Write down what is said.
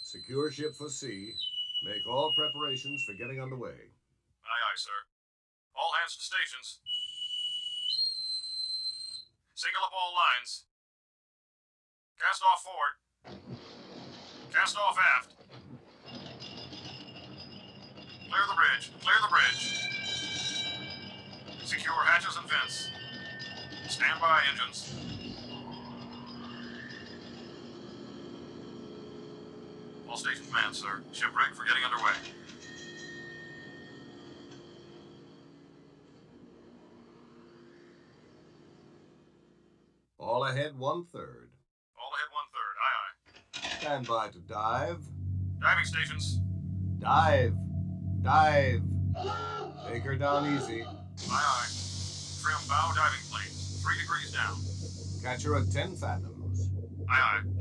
Secure ship for sea. Make all preparations for getting underway. Aye, aye, sir. All hands to stations. Single up all lines. Cast off forward. Cast off aft. Clear the bridge. Clear the bridge. Secure hatches and vents. Stand by, engines. All stations manned, sir. Ship rigged for getting underway. All ahead 1/3. All ahead 1/3. Aye, aye. Stand by to dive. Diving stations. Dive. Dive. Take her down easy. Aye, aye. Trim bow diving planes. 3 degrees down. Catch her at 10 fathoms. Aye, aye.